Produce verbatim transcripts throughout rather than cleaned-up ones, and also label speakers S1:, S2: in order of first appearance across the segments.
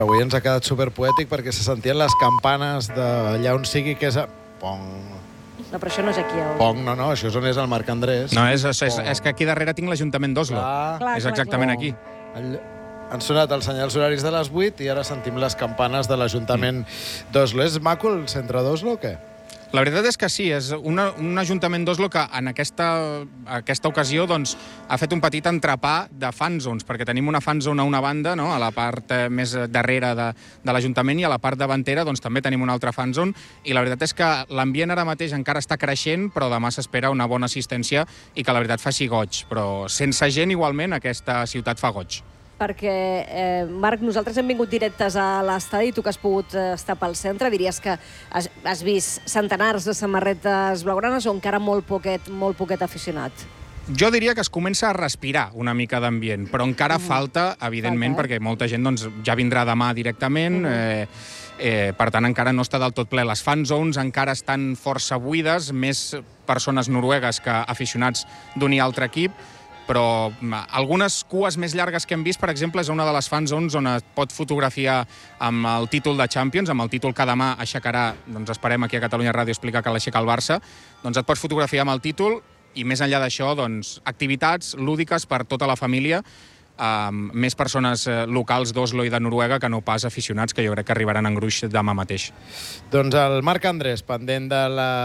S1: Avui ens ha quedat superpoètic perquè se sentien les campanes d'allà on sigui, que és a... Pong.
S2: No, però això no és aquí. El...
S1: Pong, no, no, això és on és el Marc Andrés.
S3: No, és, és, és que aquí darrere tinc l'Ajuntament d'Oslo.
S1: Clar.
S3: És exactament aquí.
S1: El... Han sonat els senyals horaris de les vuit i ara sentim les campanes de l'Ajuntament d'Oslo. És maco el centre d'Oslo o què?
S3: La veritat és que sí, és una, un Ajuntament d'Oslo que en aquesta, aquesta ocasió doncs, ha fet un petit entrepà de fanzones, perquè tenim una fanzone a una banda, no? A la part eh, més darrere de, de l'Ajuntament, i a la part davantera doncs, també tenim una altra fanzone, i la veritat és que l'ambient ara mateix encara està creixent, però demà s'espera una bona assistència i que la veritat faci goig, però sense gent igualment aquesta ciutat fa goig.
S2: Perquè, eh, Marc, nosaltres hem vingut directes a l'estadi, tu que has pogut eh, estar pel centre, diries que has, has vist centenars de samarretes blaugranes o encara molt poquet, molt poquet aficionat?
S3: Jo diria que es comença a respirar una mica d'ambient, però encara mm. falta, evidentment, falta, eh? perquè molta gent doncs, ja vindrà demà directament, mm. eh, eh, per tant encara no està del tot ple. Les fanzones encara estan força buides, més persones noruegues que aficionats d'un i altre equip, però algunes cues més llargues que hem vist, per exemple, és una de les fanzones on es pot fotografiar amb el títol de Champions, amb el títol que demà aixecarà, doncs esperem aquí a Catalunya Ràdio explicar que l'aixeca el Barça, doncs et pots fotografiar amb el títol i més enllà d'això, doncs, activitats lúdiques per tota la família, amb més persones locals d'Oslo i de Noruega que no pas aficionats, que jo crec que arribaran en gruix demà mateix.
S1: Doncs el Marc Andrés, pendent de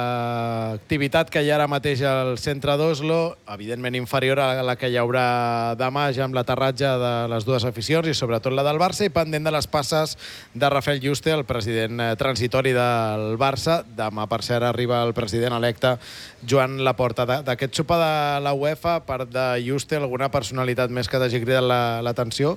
S1: l'activitat que hi ha ara mateix al centre d'Oslo, evidentment inferior a la que hi haurà demà, ja amb l'aterratge de les dues aficions i sobretot la del Barça, i pendent de les passes de Rafael Juste, el president transitori del Barça. Demà, per cert, arriba el president electe Joan Laporta. D'aquest sopar de la UEFA, a part de Juste, alguna personalitat més que t'hagi cridat l'atenció?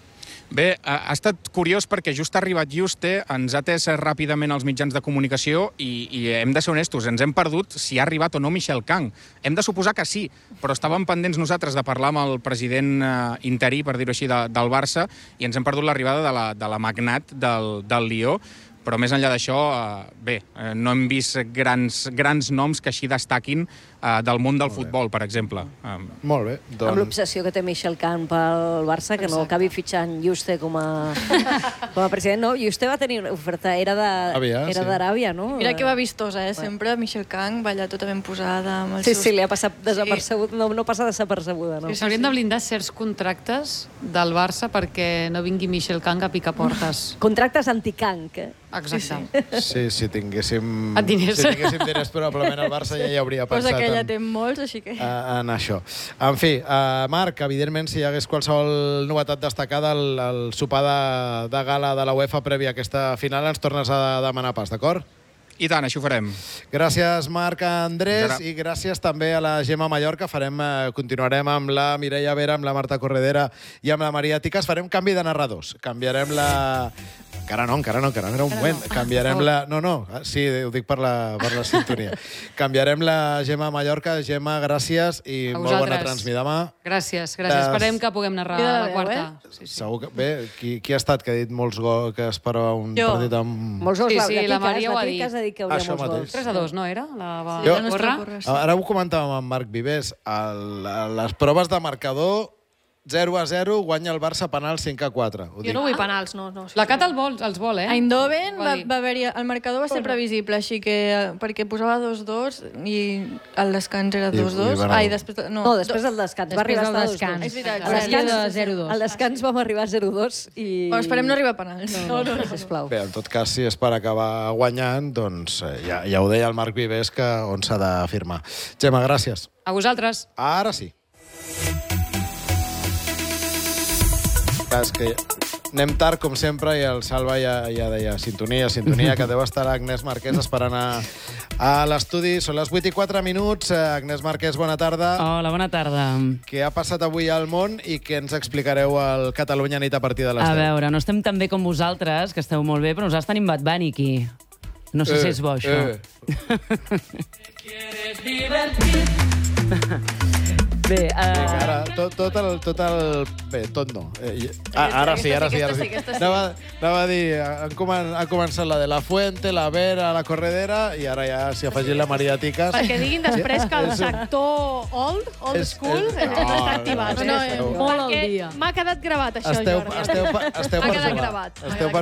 S3: Bé, ha estat curiós perquè just ha arribat Juste, ens ha atès ràpidament els mitjans de comunicació i, i hem de ser honestos, ens hem perdut si ha arribat o no Michel Kang. Hem de suposar que sí, però estàvem pendents nosaltres de parlar amb el president eh, interí, per dir-ho així, de, del Barça, i ens hem perdut l'arribada de, la, de la magnat del, del Lió. Però més enllà d'això, eh, bé, eh, no hem vist grans, grans noms que així destaquin eh, del món del futbol, per exemple. Eh,
S1: Molt bé.
S2: Doncs... Amb l'obsessió que té Michel Kang pel Barça, que Exacte. no acabi fitxant Juste com a, com a president. No, Juste va tenir oferta, era d'Aràbia, sí. no?
S4: Mira que va vistosa, eh? Sempre Michel Kang va allà tota ben posada. Amb els
S2: sí,
S4: seus...
S2: sí, li ha passat desapercebut, sí. no, no passa desapercebuda. No?
S5: Sí, S'haurien sí, sí. de blindar certs contractes del Barça perquè no vingui Michel Kang a picar portes.
S2: Contractes anti-Kang, eh?
S5: Exacte.
S1: Sí, si tinguéssim...
S5: diners.
S1: Si tinguéssim diners, probablement el Barça ja hi hauria pensat...
S4: Cosa que ella
S1: en,
S4: té molts, així que...
S1: En això. En fi, uh, Marc, evidentment, si hi hagués qualsevol novetat destacada, el, el sopar de, de gala de la UEFA prèvia a aquesta final, ens tornes a demanar pas, d'acord?
S3: I tant, així ho farem.
S1: Gràcies, Marc Andrés, i gràcies també a la Gemma Mallorca. Farem, eh, continuarem amb la Mireia Vera, amb la Marta Corredera i amb la Maria Ticas. Farem canvi de narradors. Canviarem la... Encara no, encara no, encara no era un moment. Canviarem la... No, no, sí, ho dic per la, per la sintonia. Canviarem la Gemma Mallorca. Gemma, gràcies i molt bona transmissió demà.
S5: Gràcies, gràcies. Esperem que puguem narrar la quarta.
S1: Segur que... Bé, qui, qui ha estat que ha dit molts gols, que esperava un
S4: jo.
S1: partit amb...
S2: Molts gols,
S5: sí, sí, la Maria ho ha dit.
S2: dit que hauria
S1: Això
S2: molts
S1: mateix.
S2: gols.
S5: tres a dos, no era? La va...
S4: Sí,
S1: jo,
S4: la nostra corre, sí.
S1: Ara ho comentàvem amb Marc Vives. El, les proves de marcador zero a zero, guanya el Barça penal cinc a quatre. Ho
S4: Jo
S1: dic.
S4: no vull penals, no. no sí,
S5: la Cata el vol, els vol, eh?
S4: A Eindhoven va, va haver-hi... El marcador va ser previsible, així que... Perquè posava dos dos i el descans era dos dos. Ai, després... No,
S2: no, després del descans. Va arribar a dos dos.
S4: És veritat.
S2: Al descans, zero dos. Al descans vam arribar a zero dos i...
S4: Bueno, esperem no arribar a penals.
S2: No, no, no, sisplau.
S1: Bé, en tot cas, si és per acabar guanyant, doncs ja, ja ho deia el Marc Vives, que on s'ha d'afirmar. Gemma, gràcies.
S5: A vosaltres.
S1: Ara sí. És que anem tard, com sempre, i el Salva ja, ja deia sintonia, sintonia, que deu estar Agnès Marquès esperant a, a l'estudi. Són les vuit i quatre minuts. Agnès Marquès, bona tarda.
S6: Hola, bona tarda.
S1: Què ha passat avui al món i què ens explicareu al Catalunya Nit a partir de les
S6: A
S1: deu?
S6: veure, no estem tan bé com vosaltres, que esteu molt bé, però nosaltres tenim Bad Bunny aquí. No sé
S1: Eh,
S6: si és bo, això.
S1: eh.
S6: Bé, uh...
S1: Vinga, ara, tot, tot, el, tot el... Bé, tot no. Eh, ah, ara sí, ara sí, ara sí. Anava, anava a dir, han, comen han començat la de la Fuente, la Vera, la Corredera, i ara ja s'hi ha afegit la Maria Ticas.
S7: Perquè diguin després que el sector old, old
S1: És-
S7: school,
S1: és-
S7: està
S1: no,
S7: activat.
S1: no, no,
S7: eh?
S1: esteu-
S8: Molt al
S7: Perquè
S8: dia.
S7: m'ha quedat gravat això,
S1: Esteu,
S7: Jordi.
S1: esteu, esteu
S7: M'ha
S1: per
S7: quedat
S1: jugar.
S7: gravat.
S1: Esteu per